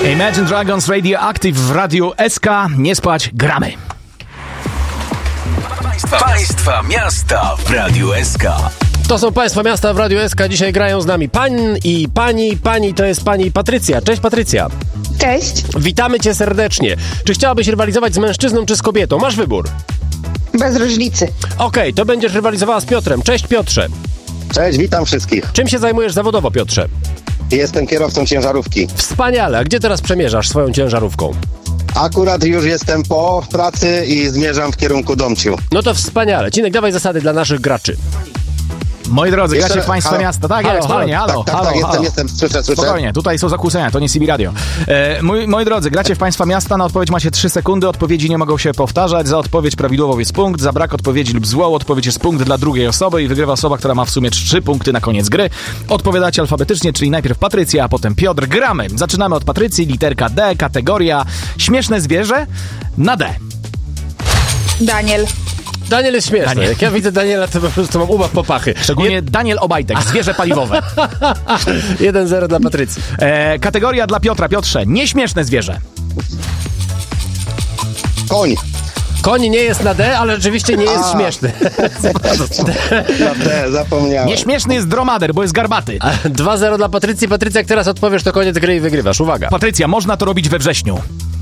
Imagine Dragons Radioactive w Radiu SK. Nie spać, gramy. Państwa miasta w Radiu SK. To są Państwa miasta w Radiu SK. Dzisiaj grają z nami pan i pani. Pani to jest pani Patrycja. Cześć, Patrycja. Cześć. Witamy cię serdecznie. Czy chciałabyś rywalizować z mężczyzną czy z kobietą? Masz wybór. Bez różnicy. Okej, to będziesz rywalizowała z Piotrem. Cześć, Piotrze. Cześć, witam wszystkich. Czym się zajmujesz zawodowo, Piotrze? Jestem kierowcą ciężarówki. Wspaniale. A gdzie teraz przemierzasz swoją ciężarówką? Akurat już jestem po pracy i zmierzam w kierunku Domciu. No to wspaniale. Cinek, dawaj zasady dla naszych graczy. Moi drodzy, gracie w Halo. Państwa miasta. Tak, Halo, jest, spokojnie, halo, Tak, halo, halo. jestem, słyszę. Spokojnie, tutaj są zakłócenia, to nie CB Radio. Moi drodzy, gracie w Państwa miasta, na odpowiedź macie 3 sekundy, odpowiedzi nie mogą się powtarzać, za odpowiedź prawidłową jest punkt, za brak odpowiedzi lub złą odpowiedź jest punkt dla drugiej osoby i wygrywa osoba, która ma w sumie 3 punkty na koniec gry. Odpowiadacie alfabetycznie, czyli najpierw Patrycja, a potem Piotr. Gramy. Zaczynamy od Patrycji, literka D, kategoria śmieszne zwierzę na D. Daniel. Daniel jest śmieszny. Daniel. Jak ja widzę Daniela, to po prostu mam ubaw popachy. Szczególnie Daniel Obajtek, zwierzę paliwowe. 1-0 dla Patrycji. Kategoria dla Piotra. Piotrze, nieśmieszne zwierzę. Koń. Koń nie jest na D, ale rzeczywiście nie jest śmieszny. Zapomniałem. Nieśmieszny jest dromader, bo jest garbaty. 2-0 dla Patrycji. Patrycja, jak teraz odpowiesz, to koniec gry i wygrywasz. Uwaga. Patrycja, można to robić we wrześniu.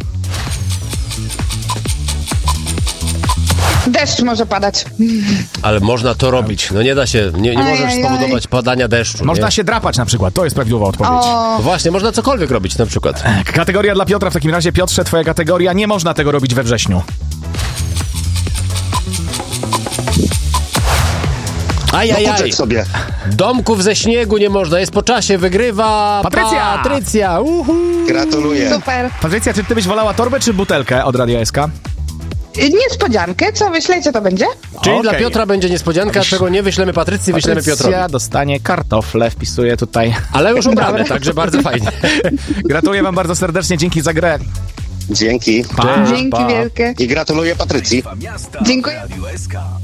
Deszcz może padać. Ale można to robić. No nie da się, nie możesz Ajajaj. spowodować padania deszczu. Można nie? się drapać na przykład, to jest prawidłowa odpowiedź. O, Właśnie, można cokolwiek robić na przykład. Kategoria dla Piotra w takim razie. Piotrze, twoja kategoria. Nie można tego robić we wrześniu. Ajajaj. Poczek sobie. Domków ze śniegu nie można. Jest po czasie. Wygrywa Patrycja! Patrycja. Uhu. Gratuluję. super. Patrycja, czy ty byś wolała torbę czy butelkę od Radia SK? Niespodziankę, co myślicie, to będzie? Czyli Okej. dla Piotra będzie niespodzianka, czego nie wyślemy Patrycji, wyślemy Piotrowi. Patrycja dostanie kartofle, wpisuję tutaj. Ale już ubrane, także bardzo fajnie. Gratuluję wam bardzo serdecznie, dzięki za grę. Dzięki. Pa. Dzięki wielkie. I gratuluję Patrycji. Państwa miasta Dziękuję. w Radiu SK.